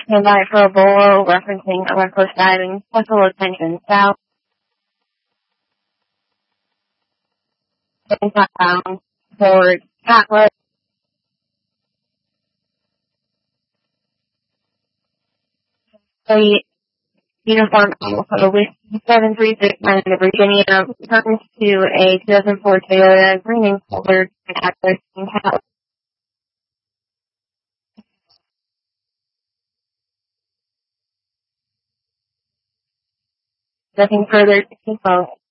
stand by for a bolo referencing a reckless driving. Special attention south. 75 pounds forward. Atlas. The uniform Alpha Whiskey 736 to Virginia turns to a 2004 Toyota green and colored Atlas in Cal. Nothing further to confirm.